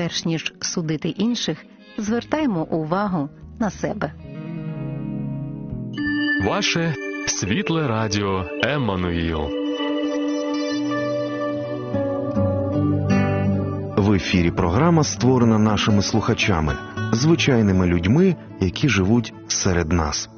перш ніж судити інших, звертаймо увагу на себе. Ваше світле радіо Еммануїл. В ефірі програма створена нашими слухачами, звичайними людьми, які живуть серед нас.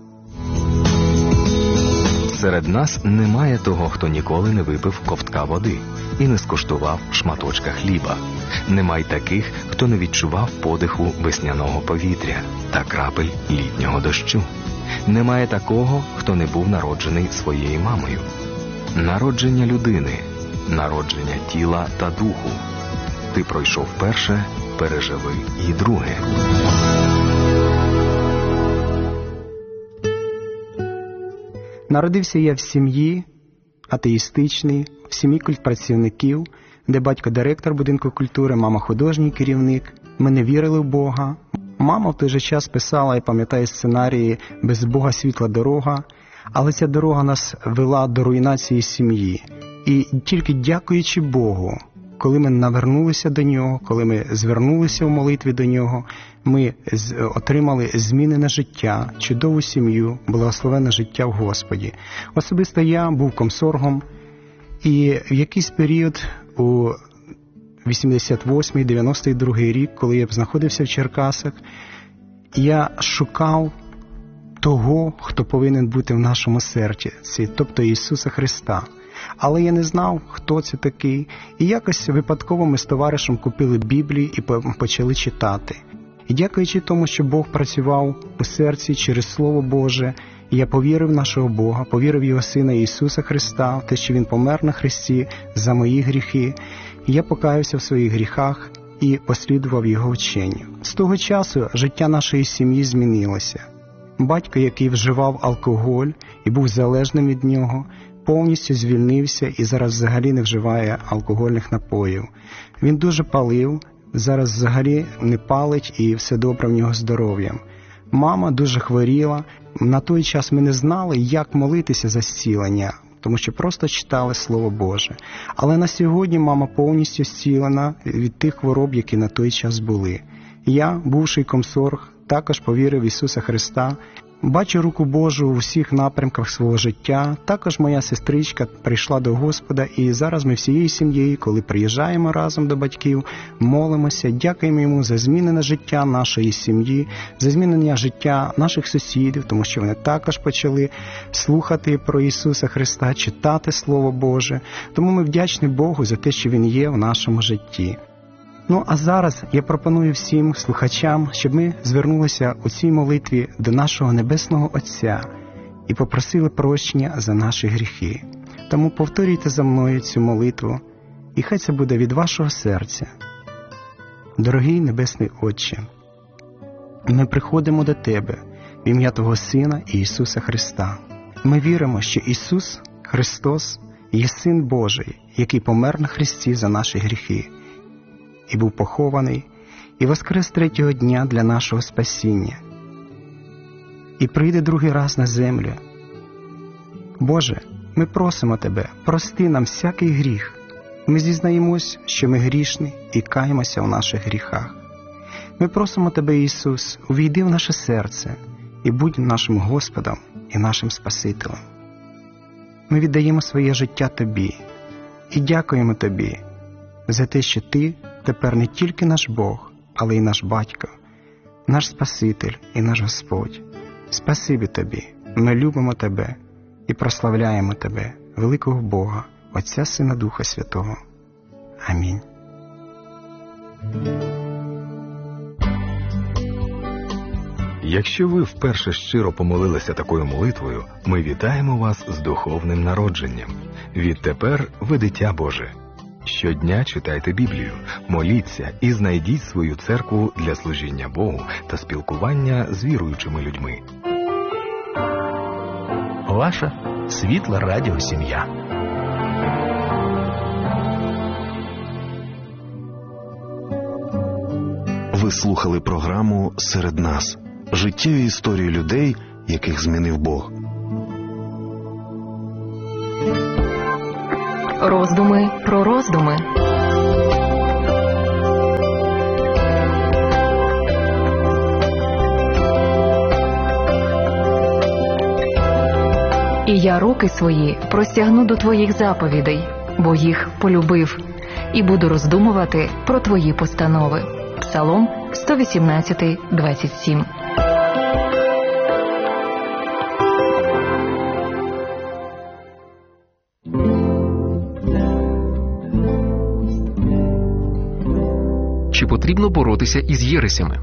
Серед нас немає того, хто ніколи не випив ковтка води і не скуштував шматочка хліба. Нема й таких, хто не відчував подиху весняного повітря та крапель літнього дощу. Немає такого, хто не був народжений своєю мамою. Народження людини, народження тіла та духу. Ти пройшов перше, переживи і друге. Народився я в сім'ї атеїстичній, в сім'ї культпрацівників, де батько директор будинку культури, мама художній керівник. Ми не вірили в Бога. Мама в той же час писала, я пам'ятаю, сценарії «Без Бога світла дорога», але ця дорога нас вела до руйнації сім'ї. І тільки дякуючи Богу, коли ми навернулися до Нього, коли ми звернулися в молитві до Нього, ми отримали змінене життя, чудову сім'ю, благословенне життя в Господі. Особисто я був комсоргом, і в якийсь період у 88-92 рік, коли я знаходився в Черкасах, я шукав того, хто повинен бути в нашому серці, тобто Ісуса Христа. Але я не знав, хто це такий. І якось випадково ми з товаришем купили Біблію і почали читати. І дякуючи тому, що Бог працював у серці через Слово Боже, я повірив в нашого Бога, повірив в Його Сина Ісуса Христа, в те, що Він помер на хресті за мої гріхи. І я покаявся в своїх гріхах і послідував Його вченню. З того часу життя нашої сім'ї змінилося. Батько, який вживав алкоголь і був залежним від нього, повністю звільнився і зараз взагалі не вживає алкогольних напоїв. Він дуже палив, зараз взагалі не палить і все добре в нього з здоров'ям. Мама дуже хворіла. На той час ми не знали, як молитися за зцілення, тому що просто читали Слово Боже. Але на сьогодні мама повністю зцілена від тих хвороб, які на той час були. Я, бувший комсорг, також повірив в Ісуса Христа. Бачу руку Божу у всіх напрямках свого життя. Також моя сестричка прийшла до Господа, і зараз ми всією сім'єю, коли приїжджаємо разом до батьків, молимося, дякуємо Йому за змінене життя нашої сім'ї, за змінення життя наших сусідів, тому що вони також почали слухати про Ісуса Христа, читати Слово Боже. Тому ми вдячні Богу за те, що Він є в нашому житті. Ну, а зараз я пропоную всім слухачам, щоб ми звернулися у цій молитві до нашого Небесного Отця і попросили прощення за наші гріхи. Тому повторюйте за мною цю молитву, і хай це буде від вашого серця. Дорогий Небесний Отче, ми приходимо до Тебе в ім'я Твого Сина Ісуса Христа. Ми віримо, що Ісус Христос є Син Божий, який помер на хресті за наші гріхи, і був похований, і воскрес третього дня для нашого спасіння, і прийде другий раз на землю. Боже, ми просимо Тебе, прости нам всякий гріх. Ми зізнаємось, що ми грішні, і каємося в наших гріхах. Ми просимо Тебе, Ісус, увійди в наше серце і будь нашим Господом і нашим Спасителем. Ми віддаємо своє життя Тобі і дякуємо Тобі за те, що Ти тепер не тільки наш Бог, але й наш Батько, наш Спаситель і наш Господь. Спасибі Тобі, ми любимо Тебе і прославляємо Тебе, великого Бога, Отця, Сина, Духа Святого. Амінь. Якщо ви вперше щиро помолилися такою молитвою, ми вітаємо вас з духовним народженням. Відтепер ви дитя Боже. Щодня читайте Біблію, моліться і знайдіть свою церкву для служіння Богу та спілкування з віруючими людьми. Ваша світла радіосім'я. Ви слухали програму «Серед нас» – життєві історії людей, яких змінив Бог. Роздуми про роздуми. І я руки свої простягну до твоїх заповідей, бо їх полюбив, і буду роздумувати про твої постанови. Псалом 118, 27. Чи потрібно боротися із єресями?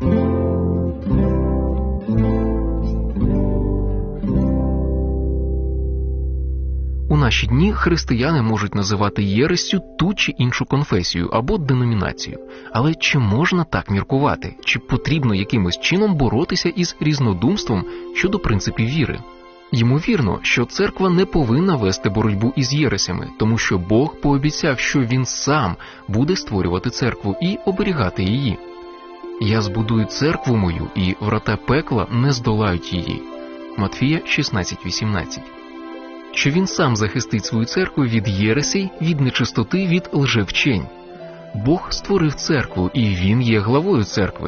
У наші дні християни можуть називати єрессю ту чи іншу конфесію або деномінацію. Але чи можна так міркувати? Чи потрібно якимось чином боротися із різнодумством щодо принципів віри? Ймовірно, що церква не повинна вести боротьбу із єресями, тому що Бог пообіцяв, що Він сам буде створювати церкву і оберігати її. «Я збудую церкву мою, і врата пекла не здолають її» Матфія 16:18. Що Він сам захистить свою церкву від єресей, від нечистоти, від лжевчень. Бог створив церкву, і Він є главою церкви.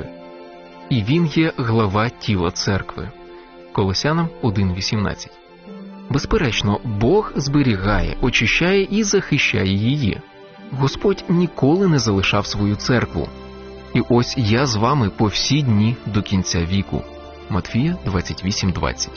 І Він є глава тіла церкви. Колосянам 1:18. Безперечно, Бог зберігає, очищає і захищає її. Господь ніколи не залишав свою церкву. І ось я з вами по всі дні до кінця віку. Матфія 28:20.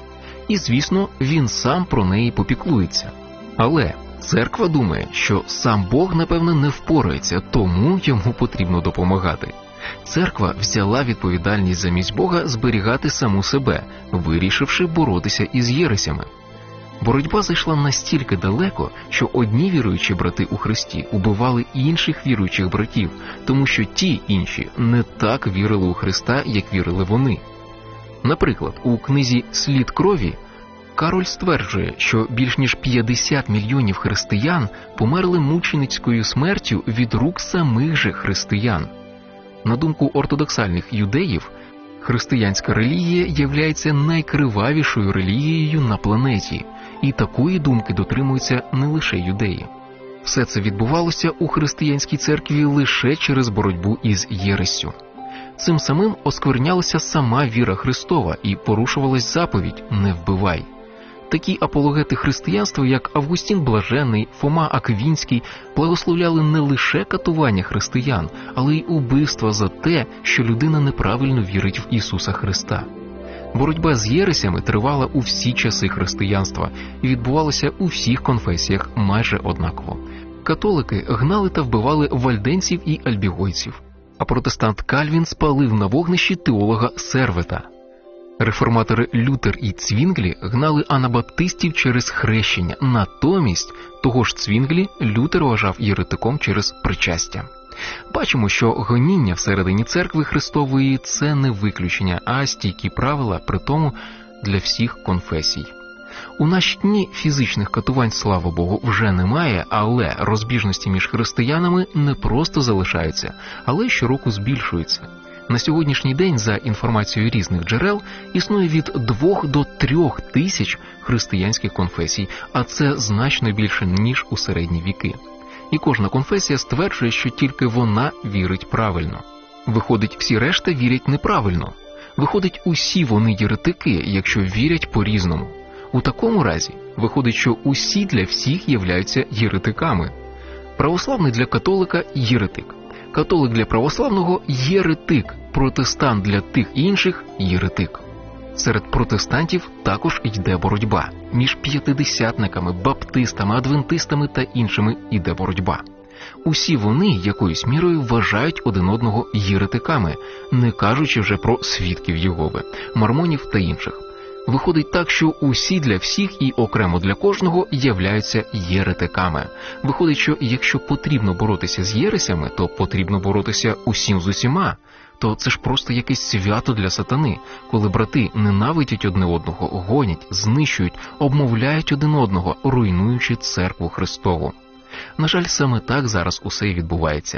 І, звісно, Він сам про неї попіклується. Але церква думає, що сам Бог, напевно, не впорається, тому йому потрібно допомагати. Церква взяла відповідальність замість Бога зберігати саму себе, вирішивши боротися із єресями. Боротьба зайшла настільки далеко, що одні віруючі брати у Христі убивали інших віруючих братів, тому що ті інші не так вірили у Христа, як вірили вони. Наприклад, у книзі «Слід крові» Кароль стверджує, що більш ніж 50 мільйонів християн померли мученицькою смертю від рук самих же християн. На думку ортодоксальних юдеїв, християнська релігія являється найкривавішою релігією на планеті, і такої думки дотримуються не лише юдеї. Все це відбувалося у християнській церкві лише через боротьбу із єрессю. Цим самим осквернялася сама віра Христова і порушувалась заповідь «Не вбивай». Такі апологети християнства, як Августін Блаженний, Фома Аквінський, благословляли не лише катування християн, але й убивства за те, що людина неправильно вірить в Ісуса Христа. Боротьба з єресями тривала у всі часи християнства і відбувалася у всіх конфесіях майже однаково. Католики гнали та вбивали вальденців і альбігойців, а протестант Кальвін спалив на вогнищі теолога Сервета. Реформатори Лютер і Цвінглі гнали анабаптистів через хрещення, натомість того ж Цвінглі Лютер вважав єретиком через причастя. Бачимо, що гоніння всередині церкви Христової – це не виключення, а стійкі правила, притому для всіх конфесій. У наші дні фізичних катувань, слава Богу, вже немає, але розбіжності між християнами не просто залишаються, але щороку збільшуються. На сьогоднішній день, за інформацією різних джерел, існує від 2 до 3 тисяч християнських конфесій, а це значно більше, ніж у середні віки. І кожна конфесія стверджує, що тільки вона вірить правильно. Виходить, всі решта вірять неправильно. Виходить, усі вони єретики, якщо вірять по-різному. У такому разі, виходить, що усі для всіх являються єретиками. Православний для католика – єретик. Католик для православного – єретик, протестант для тих інших – єретик. Серед протестантів також йде боротьба. Між п'ятидесятниками, баптистами, адвентистами та іншими йде боротьба. Усі вони якоюсь мірою вважають один одного єретиками, не кажучи вже про свідків Єгови, мормонів та інших. Виходить так, що усі для всіх і окремо для кожного являються єретиками. Виходить, що якщо потрібно боротися з єресями, то потрібно боротися усім з усіма. То це ж просто якесь свято для сатани, коли брати ненавидять одне одного, гонять, знищують, обмовляють один одного, руйнуючи церкву Христову. На жаль, саме так зараз усе і відбувається.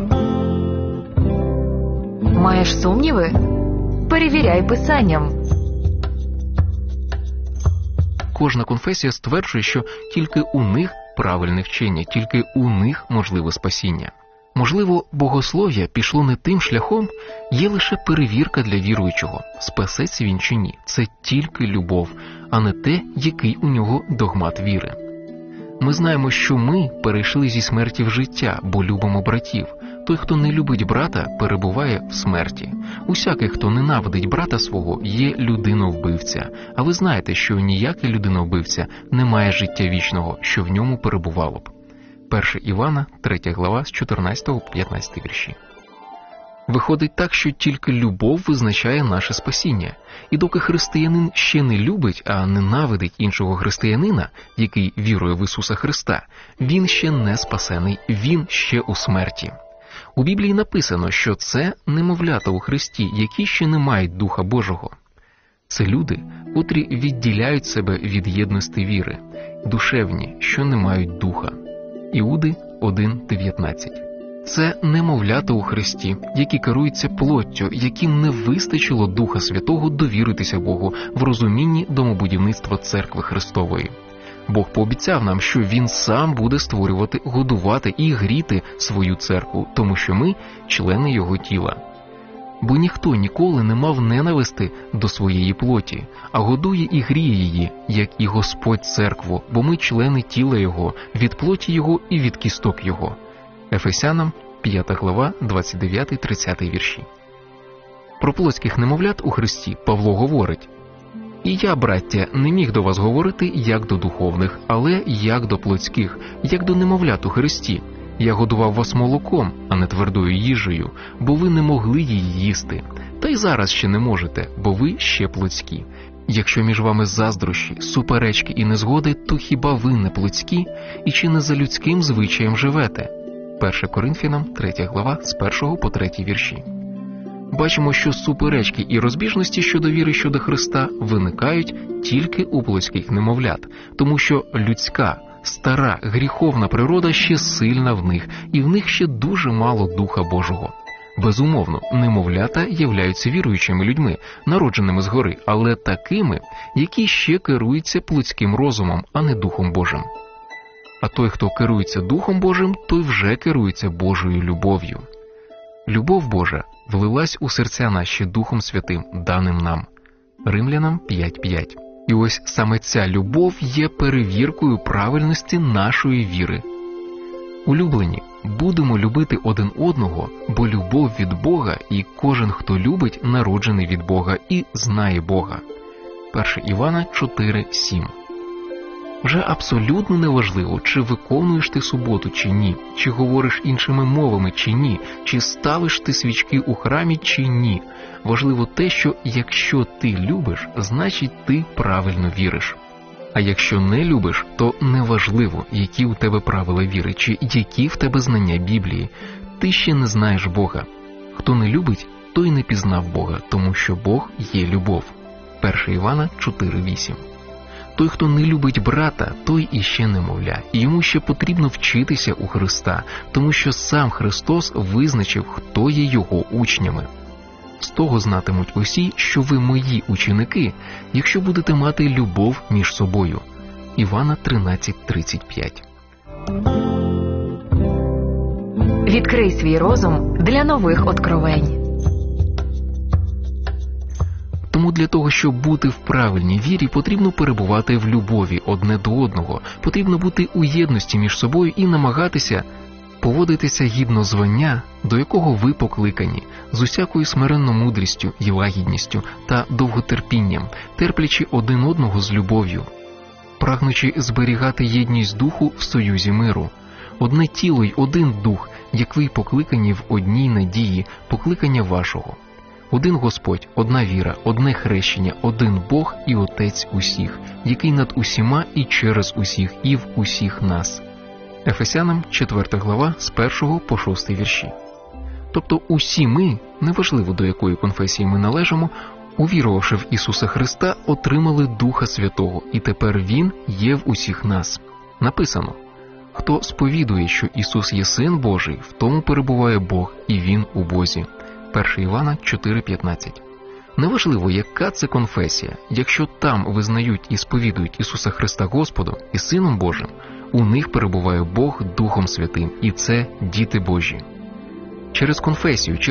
Маєш сумніви? Перевіряй писанням. Кожна конфесія стверджує, що тільки у них правильне вчення, тільки у них можливе спасіння. Можливо, богослов'я пішло не тим шляхом, є лише перевірка для віруючого, спасеться він чи ні. Це тільки любов, а не те, який у нього догмат віри. Ми знаємо, що ми перейшли зі смерті в життя, бо любимо братів. Той, хто не любить брата, перебуває в смерті. Усякий, хто ненавидить брата свого, є людиновбивця. А ви знаєте, що ніякий людиновбивця не має життя вічного, що в ньому перебувало б. 1 Івана, 3 глава, з 14 по 15 вірші. Виходить так, що тільки любов визначає наше спасіння. І доки християнин ще не любить, а ненавидить іншого християнина, який вірує в Ісуса Христа, він ще не спасений, він ще у смерті. У Біблії написано, що це немовлята у Христі, які ще не мають Духа Божого. Це люди, котрі відділяють себе від єдності віри, душевні, що не мають Духа. Іуди 1:19. Це немовлята у Христі, які керуються плоттю, яким не вистачило Духа Святого довіритися Богу в розумінні домобудівництва Церкви Христової. Бог пообіцяв нам, що Він сам буде створювати, годувати і гріти свою церкву, тому що ми – члени Його тіла. Бо ніхто ніколи не мав ненависти до своєї плоті, а годує і гріє її, як і Господь церкву, бо ми члени тіла Його, від плоті Його і від кісток Його. Ефесянам 5 глава, 29-30 вірші. Про плотських немовлят у Христі Павло говорить: «І я, браття, не міг до вас говорити, як до духовних, але як до плотських, як до немовлят у Христі. Я годував вас молоком, а не твердою їжею, бо ви не могли її їсти. Та й зараз ще не можете, бо ви ще плотські. Якщо між вами заздрощі, суперечки і незгоди, то хіба ви не плотські? І чи не за людським звичаєм живете?» 1 Коринфянам 3 глава, з 1 по 3 вірші. Бачимо, що суперечки і розбіжності щодо віри щодо Христа виникають тільки у плотських немовлят, тому що людська, стара, гріховна природа ще сильна в них, і в них ще дуже мало Духа Божого. Безумовно, немовлята являються віруючими людьми, народженими згори, але такими, які ще керуються плотським розумом, а не Духом Божим. А той, хто керується Духом Божим, той вже керується Божою любов'ю. Любов Божа влилась у серця наші Духом Святим, даним нам. Римлянам 5:5. І ось саме ця любов є перевіркою правильності нашої віри. Улюблені, будемо любити один одного, бо любов від Бога, і кожен, хто любить, народжений від Бога і знає Бога. 1 Івана 4:7. Вже абсолютно неважливо, чи виконуєш ти суботу чи ні, чи говориш іншими мовами чи ні, чи ставиш ти свічки у храмі чи ні. Важливо те, що якщо ти любиш, значить ти правильно віриш. А якщо не любиш, то неважливо, які у тебе правила віри, чи які в тебе знання Біблії. Ти ще не знаєш Бога. Хто не любить, той не пізнав Бога, тому що Бог є любов. 1 Івана 4:8. Той, хто не любить брата, той іще немовля, і йому ще потрібно вчитися у Христа, тому що сам Христос визначив, хто є його учнями. З того знатимуть усі, що ви мої ученики, якщо будете мати любов між собою. Івана 13:35. Відкрий свій розум для нових откровень. Тому для того, щоб бути в правильній вірі, потрібно перебувати в любові одне до одного, потрібно бути у єдності між собою і намагатися поводитися гідно звання, до якого ви покликані, з усякою смиренно-мудрістю і лагідністю та довготерпінням, терплячи один одного з любов'ю, прагнучи зберігати єдність духу в союзі миру. Одне тіло й один дух, як ви покликані в одній надії, покликання вашого. Один Господь, одна віра, одне хрещення, один Бог і Отець усіх, який над усіма і через усіх і в усіх нас. Ефесянам 4 глава з 1 по 6 вірші. Тобто усі ми, неважливо до якої конфесії ми належимо, увірувавши в Ісуса Христа, отримали Духа Святого, і тепер Він є в усіх нас. Написано: «Хто сповідує, що Ісус є Син Божий, в тому перебуває Бог, і Він у Бозі». 1 Івана 4:15. Неважливо, яка це конфесія, якщо там визнають і сповідують Ісуса Христа Господом і Сином Божим, у них перебуває Бог Духом Святим, і це діти Божі. через конфесію,